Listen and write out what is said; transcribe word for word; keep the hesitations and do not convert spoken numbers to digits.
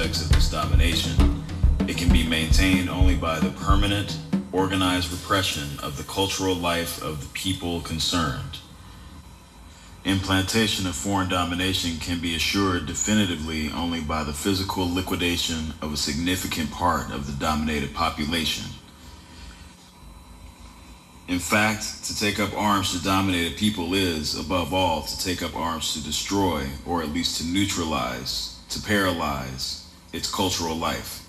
aspects of this domination, it can be maintained only by the permanent, organized repression of the cultural life of the people concerned. Implantation of foreign domination can be assured definitively only by the physical liquidation of a significant part of the dominated population. In fact, to take up arms to dominate a people is, above all, to take up arms to destroy, or at least to neutralize, to paralyze its cultural life.